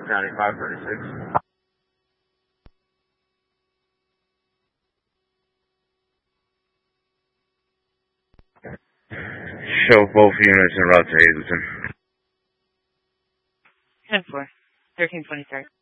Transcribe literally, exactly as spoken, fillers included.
County five thirty-six. Show both units en route to Hazleton. ten four, thirteen twenty-three.